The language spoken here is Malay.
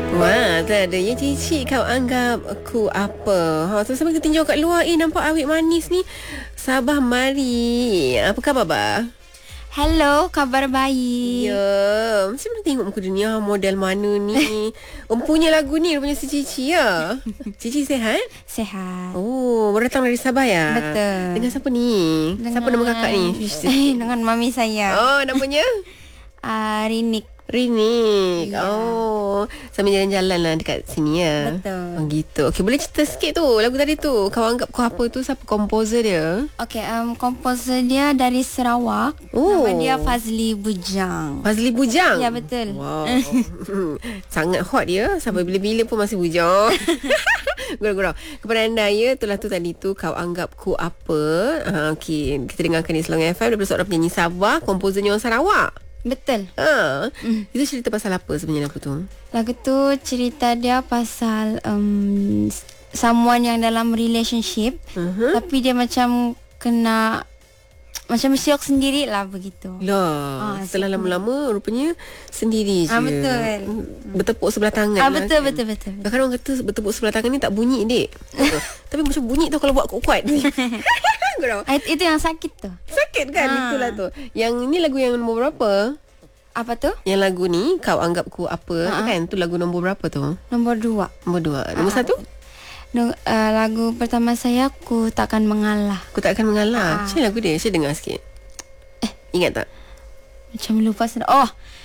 Wah, tak ada. Ya, Cici, kau anggap aku apa? Ha, sampai kita tinjau kat luar. Nampak awet manis ni. Sabah mari. Apa khabar, bah? Hello, kabar baik. Ya, mesti pernah tengok muka dunia model mana ni. Punya lagu ni rupanya si Cici ya. Cici sihat? Sehat. Oh, baru datang dari Sabah ya? Betul. Dengan siapa ni? Siapa nama kakak ni? Dengan mami saya. Oh, namanya? Rinik. Rinik. Ya. Oh, sambil jalan-jalan lah dekat sini ya. Betul. Oh gitu. Okey, boleh cerita sikit tu lagu tadi tu. Kau anggap kau apa tu? Siapa komposer dia? Okey, komposer dia dari Sarawak. Oh. Nama dia Fazli Bujang. Fazli Bujang. Ya, betul. Wow. Sangat hot dia. Sampai bila-bila pun masih bujang. Gurau-gurau. Kepada anda ya, itulah tu tadi tu kau anggap ku apa. Okey, kita dengarkan ni Selangor FM daripada seorang penyanyi Sabah, komposernya orang Sarawak. Betul. Itu cerita pasal apa sebenarnya lagu tu? Lagu tu cerita dia pasal someone yang dalam relationship, tapi dia macam kena macam syok sendiri lah begitu. Lah, setelah lama-lama rupanya sendiri je. Betul. Bertepuk sebelah tangan lah, Betul, kan? betul. Kadang-kadang orang kata bertepuk sebelah tangan ni tak bunyi, dek. Tapi macam bunyi tau kalau buat kuat-kuat. Itu yang sakit tu. Sakit kan? Itulah tu. Yang ni lagu yang nombor berapa? Apa tu? Yang lagu ni kau anggap ku apa kan? Tu lagu nombor berapa tu? Nombor 2. Nombor 2. Nombor 1? Lagu pertama saya, Ku Takkan Mengalah. Ku Takkan Mengalah. Macam lagu dia? Saya dengar sikit. Ingat tak? Macam lupa. Oh,